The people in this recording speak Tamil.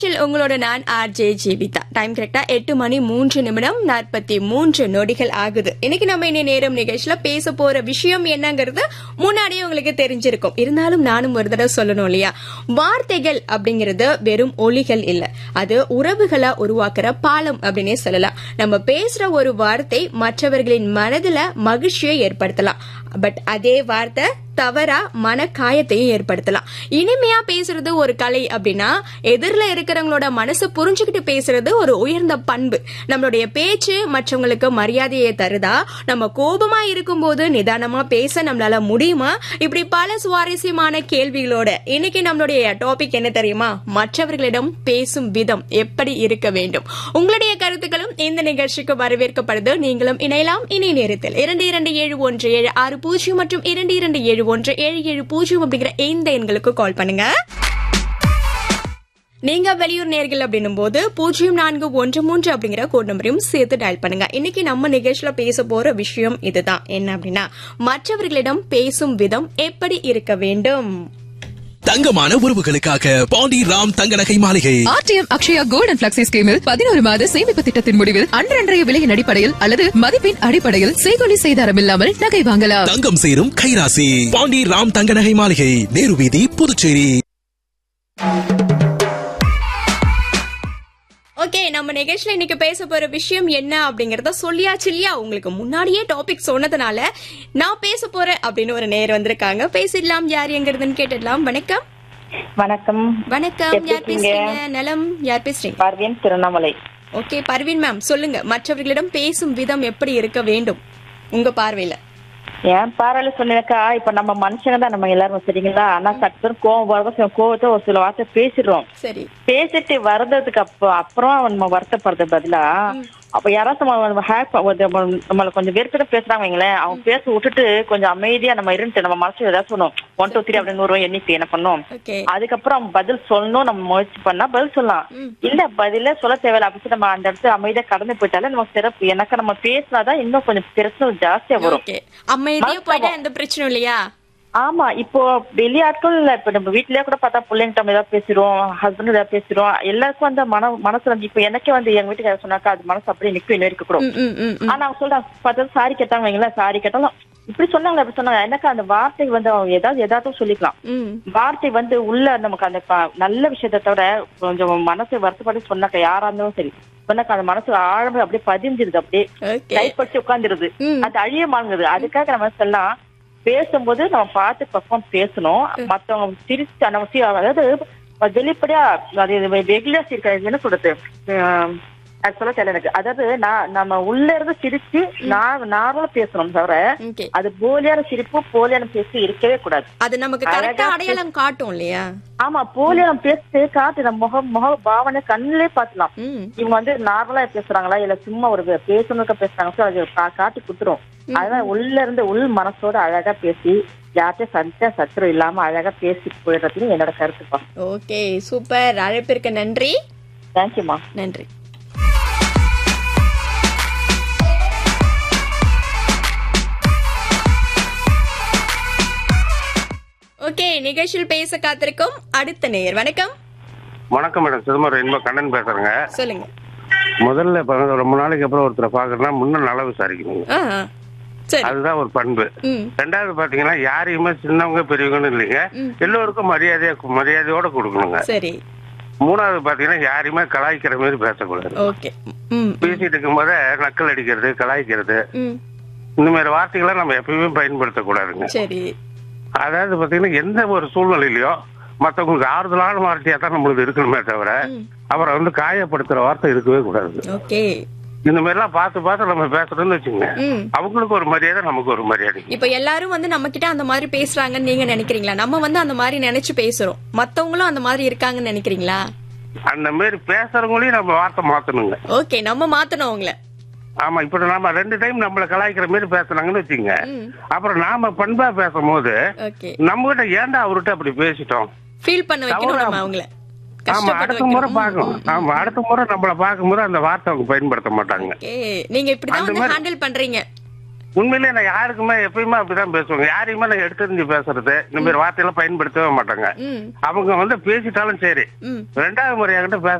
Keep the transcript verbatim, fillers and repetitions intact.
உங்களோட நான் ஆர்ஜே ஜீவிதா. டைம் கரெக்டா எட்டு மணி மூன்று நிமிடம் நாற்பத்தி மூன்று நொடிகள் ஆகுது. இன்னைக்கு நம்ம இந்த நேரம் நிகழ்ச்சியில பேச போற விஷயம் என்னங்கிறது முன்னாடியே உங்களுக்கு தெரிஞ்சிருக்கும். இருந்தாலும் நானும் ஒரு தடவை சொல்லணும் இல்லையா, வார்த்தைகள் அப்படிங்கறது வெறும் ஒலிகள் இல்ல, அது உறவுகளை உருவாக்குற பாலம் அப்படின்னே சொல்லலாம். நம்ம பேசுற ஒரு வார்த்தை மற்றவர்களின் மனதுல மகிழ்ச்சியை ஏற்படுத்தலாம். பட் அதே வார்த்தை தவறா மன காயத்தையும் ஏற்படுத்தலாம். இனிமையா பேசுறது ஒரு கலை அப்படின்னா எதிரில இருக்கிறவங்களோட மனசு புரிஞ்சுக்கிட்டு பேசுறது ஒரு உயர்ந்த பண்பு. நம்மளுடைய பேச்சு மற்றவங்களுக்கு மரியாதையை தருதா? நம்ம கோபமா இருக்கும் போது நிதானமா பேச நம்மளால முடியுமா? இப்படி பல சுவாரஸ்யமான கேள்விகளோட இன்னைக்கு நம்மளுடைய டாபிக் என்ன தெரியுமா? மற்றவர்களிடம் பேசும் விதம் எப்படி இருக்க வேண்டும். உங்களுடைய கருத்துக்களும் இந்த நிகழ்ச்சிக்கு வரவேற்கப்படுது. நீங்களும் இணையலாம். இனி நேரத்தில் இரண்டு இரண்டு ஏழு ஒன்று ஏழு ஆறு பூஜ்ஜியம் மற்றும் இரண்டு இரண்டு ஏழு ஒன்று ஏழு ஏழு பூஜ்ஜியம் அப்படிங்கிற இந்த எண்களுக்கு கால் பண்ணுங்க. நீங்க வெளியூர் நேர்கள் அப்படின்னும் போது பூஜ்ஜியம் நான்கு ஒன்று மூன்று அப்படிங்கிற கோட் நம்பரையும் சேர்த்து டயல் பண்ணுங்க. இன்னைக்கு நம்ம நிகழ்ச்சியில பேச போற விஷயம் இதுதான். என்ன அப்படின்னா, மற்றவர்களிடம் பேசும் விதம் எப்படி இருக்க வேண்டும். தங்கமான உறவுகளுக்காக பாண்டி ராம் தங்க நகை மாளிகை. RTM Akshaya gold and flexi ஸ்கீமில் பதினோரு மாத சேமிப்பு திட்டத்தின் முடிவில் அன்றன்றைய விலையின் அடிப்படையில் அல்லது மதிப்பின் அடிப்படையில் செய்கொலி செய்தாரம் இல்லாமல் நகை வாங்கலாம். தங்கம் சேரும் கைராசி பாண்டி ராம் தங்க நகை மாளிகை, நேரு வீதி, புதுச்சேரி. ஓகே, நம்ம நிகழ்ச்சியில இன்னைக்கு பேச போற விஷயம் என்ன அப்படிங்கறத சொல்லியாச்சு இல்லையா? உங்களுக்கு முன்னாடியே டாபிக் சொன்னதுனால நான் பேச போறேன் அப்படின்னு ஒரு நேர் வந்திருக்காங்க. பேசிடலாம். யார் எங்கிறதுன்னு கேட்டுடலாம். வணக்கம். வணக்கம். வணக்கம். யார் பேசுறீங்க? நலம். யார் பேசுறீங்க? பர்வீன், திருவண்ணாமலை. ஓகே பர்வீன் மேம், சொல்லுங்க. மற்றவர்களிடம் பேசும் விதம் எப்படி இருக்க வேண்டும் உங்க பார்வையில? ஏன் பார்வையில சொன்னாக்கா, இப்ப நம்ம மனுஷங்க தான் நம்ம எல்லாரும், சரிங்களா? ஆனா சட்டு கோவம் வரத கோவத்தை ஒரு சில வார்த்தை பேசிடுறோம். சரி, பேசிட்டு வர்றதுக்கு அப்ப அப்புறம் நம்ம வருத்தப்படுறது பதிலா அப்ப யாராவது நம்மள கொஞ்சம் வெறுப்பிட பேசுறாங்க வைங்களேன், அவங்க பேச விட்டுட்டு கொஞ்சம் அமைதியா நம்ம இருந்து நம்ம மனசு ஏதாவது சொன்னோம் ஒன் டூ த்ரீ அப்படின்னு ஒரு எண்ணிக்கை என்ன பண்ணோம், அதுக்கப்புறம் அவங்க பதில் சொல்லணும். நம்ம முயற்சி பண்ணா பதில் சொல்லலாம். இல்ல பதில சொல்ல தேவையில்ல அப்படின்னு நம்ம அந்த இடத்துல அமைதியா கடந்து போயிட்டாலே நமக்கு சிறப்பு. எனக்கு நம்ம பேசினாதான் இன்னும் கொஞ்சம் பிரச்சனை ஜாஸ்தியா வரும். அமைதியா போயிட்டா எந்த பிரச்சனை இல்லையா? ஆமா, இப்போ வெளியாட்கள் இல்ல, இப்ப நம்ம வீட்லயே கூட பார்த்தா பிள்ளைங்கிட்ட நம்ம ஏதாவது பேசுறோம், ஹஸ்பண்ட் ஏதாவது பேசுறோம், எல்லாருக்கும் அந்த மன மனசு வந்து இப்ப எனக்கே வந்து எங்க வீட்டுக்கு சொன்னாக்கா அது மனசு அப்படியே நிக்கும், இன்னும் இருக்கக்கூடும். ஆனா அவங்க சொல்றாங்க பார்த்தா சாரி கேட்டாங்க வைங்களேன், சாரி கேட்டாலும் இப்படி சொன்னாங்க அப்படி சொன்னாங்க. எனக்கு அந்த வார்த்தை வந்து அவங்க ஏதாவது ஏதாவது சொல்லிக்கலாம். வார்த்தை வந்து உள்ள நமக்கு அந்த நல்ல விஷயத்த தவிர கொஞ்சம் மனசை வருத்தப்பட்டு சொன்னாக்கா யாரா இருந்தாலும் சரி சொன்னாக்கா அந்த மனசு ஆழமா அப்படியே பதிஞ்சிருது, அப்படியே கைப்பற்றி உட்கார்ந்துருது, அது அழிய மாங்குது. அதுக்காக நம்ம சொல்லலாம் பேசும்போது நம்ம பார்த்து பக்கம் பேசணும். மத்தவங்க சிரிச்சு நம்ம அதாவது வெளிப்படையா அது ரெகுலர் இருக்காது, என்ன சொல்றது அது சொல்ல தெரியல எனக்கு. அதாவது நான் நம்ம உள்ள இருந்து சிரிச்சு நான் நார்மலா பேசணும் தவிர அது போலியான சிரிப்பு போலியான பேசி இருக்கவே கூடாது. அது நமக்கு கரெக்டா அடையாளம் காட்டும் இல்லையா? ஆமா, போலியான பேசி காட்டு நம்ம முக முக பாவனை கண்ணிலே பாத்துலாம். இவங்க வந்து நார்மலா பேசுறாங்களா இல்ல சும்மா ஒரு பேசணுக்க பேசுறாங்க, அது காட்டி குடுத்துரும். அதான் உள்ள இருந்து உள் மனசோட அழகா பேசி யார்கிட்ட சத்த சத்துரு இல்லாம அழகா பேசி போயிடுறதுன்னு என்னோட கருத்துப்பா. Okay, super. அழைப்பிற்கு நன்றி. தேங்க்யூமா. நன்றி. ஓகே, நிகழ்ச்சியில் பேச காத்திருக்கும் அடுத்த நேயர். வணக்கம். வணக்கம் மேடம், சிதம்பரம் இன்ப கண்ணன் பேசுறேங்க. சொல்லுங்க. முதல்ல ரொம்ப நாளைக்கு அப்புறம் ஒருத்தரை பாக்குறேன்னா முன்ன நல்லா விசாரிக்கணும், அதுதான் ஒரு பண்பு. ரெண்டாவது பாத்தீங்கன்னா யாரையுமே சின்னவங்க பெரியவங்கன்னு இல்லைங்க, எல்லோருக்கும் மரியாதையா மரியாதையோட கொடுக்கணுங்க. சரி. மூணாவது பாத்தீங்கன்னா யாரையுமே கலாய்க்கிற மாதிரி பேசக்கூடாது. பேசிட்டு இருக்கும் போதே நக்கல் அடிக்கிறது, கலாய்க்கிறது, இந்த மாதிரி வார்த்தைகளை நம்ம எப்பயுமே பயன்படுத்தக்கூடாதுங்க. சரி. அதாவது பாத்தீங்கன்னா எந்த ஒரு சூழ்நிலையிலயோ மத்தவங்களுக்கு ஆறுதலான வார்த்தையா தான் நம்மளுக்கு இருக்கணுமே தவிர அவரை வந்து காயப்படுத்துற வார்த்தை இருக்கவே கூடாது. இந்த மாதிரி எல்லாம் பார்த்து பார்த்து நம்ம பேசுறோம்னு வச்சுங்க, அவங்களுக்கு ஒரு மரியாதை நமக்கு ஒரு மரியாதை. இப்ப எல்லாரும் வந்து நம்ம கிட்ட அந்த மாதிரி பேசுறாங்கன்னு நீங்க நினைக்கிறீங்களா? நம்ம வந்து அந்த மாதிரி நினைச்சு பேசுறோம், மத்தவங்களும் அந்த மாதிரி இருக்காங்கன்னு நினைக்கிறீங்களா? அந்த மாதிரி பேசுறவங்களையும் நம்ம வார்த்தை மாத்தணுங்க. ஓகே, நம்ம மாத்தணும் அவங்கள. ஆமா, இப்ப நம்ம ரெண்டு டைம் நம்மள கலாய்க்கிற மாதிரி பேசுறாங்கன்னு வச்சுங்க, அப்புறம் நாம பண்பா பேசும்போது நம்ம கிட்ட ஏன்டா அவர்கிட்ட அப்படி பேசிட்டோம் ஃபீல் பண்ண வைக்கணும் நம்ம அவங்கள. ஆமா, அடுத்த முறை பாக்கணும். ஆமா, அடுத்த முறை நம்மள பாக்கும்போது அந்த வார்த்தை அவங்க பயன்படுத்த மாட்டாங்க. நீங்க இப்படிதான் ஹேண்டில் பண்றீங்க. உண்மையிலேயே நான் யாருக்குமே எப்பயுமே அப்படிதான் பேசுவாங்க. யாரையுமே நான் எடுத்தறிஞ்சு பேசுறது இந்த மாதிரி வார்த்தையெல்லாம் பயன்படுத்தவே மாட்டாங்க. ம் அவங்க வந்து பேசிட்டாலும் சரி, ம் ரெண்டாவது முறை என்கிட்ட பேச